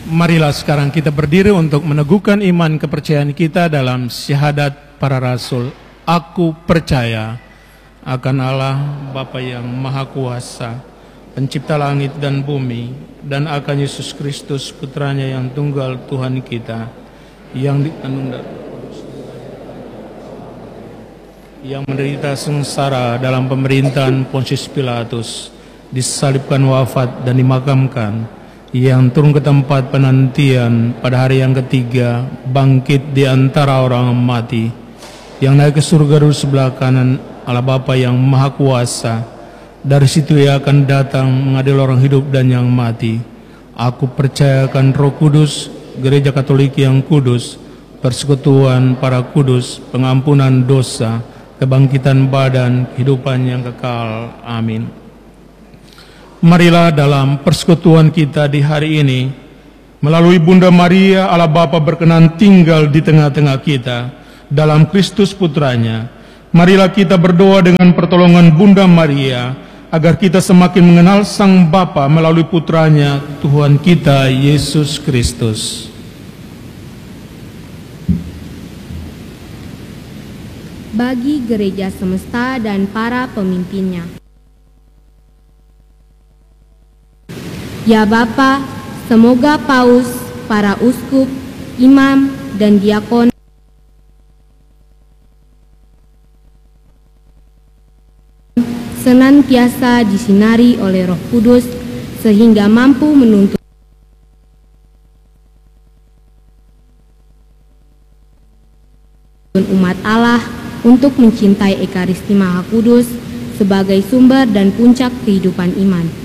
Marilah sekarang kita berdiri untuk meneguhkan iman kepercayaan kita dalam syahadat para rasul. Aku percaya akan Allah Bapa yang Maha Kuasa, pencipta langit dan bumi, dan akan Yesus Kristus putranya yang tunggal Tuhan kita, yang dikandung yang menderita sengsara dalam pemerintahan Pontius Pilatus, disalibkan, wafat, dan dimakamkan, yang turun ke tempat penantian pada hari yang ketiga, bangkit di antara orang mati, yang naik ke surga duduk sebelah kanan Allah Bapa yang Maha Kuasa. Dari situ Ia akan datang mengadil orang hidup dan yang mati. Aku percaya akan Roh Kudus, Gereja Katolik yang kudus, persekutuan para kudus, pengampunan dosa, kebangkitan badan, kehidupan yang kekal. Amin. Marilah dalam persekutuan kita di hari ini, melalui Bunda Maria, Allah Bapa berkenan tinggal di tengah-tengah kita dalam Kristus Putranya. Marilah kita berdoa dengan pertolongan Bunda Maria, agar kita semakin mengenal Sang Bapa melalui Putranya, Tuhan kita Yesus Kristus. Bagi gereja semesta dan para pemimpinnya. Ya Bapa, semoga paus, para uskup, imam, dan diakon senantiasa disinari oleh Roh Kudus, sehingga mampu menuntun umat Allah untuk mencintai Ekaristi Maha Kudus sebagai sumber dan puncak kehidupan iman.